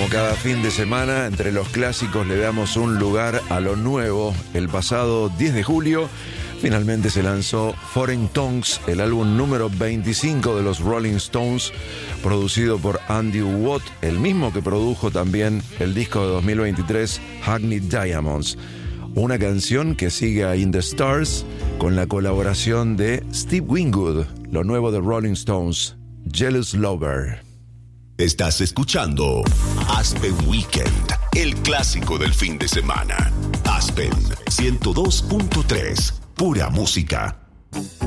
cada fin de semana, entre los clásicos le damos un lugar a lo nuevo. El pasado 10 de julio, finalmente se lanzó Foreign Tongues, el álbum número 25 de los Rolling Stones, producido por Andy Watt, el mismo que produjo también el disco de 2023, Hackney Diamonds. Una canción que sigue a In the Stars con la colaboración de Steve Winwood, lo nuevo de Rolling Stones, Jealous Lover. Estás escuchando Aspen Weekend, el clásico del fin de semana. Aspen 102.3, pura música.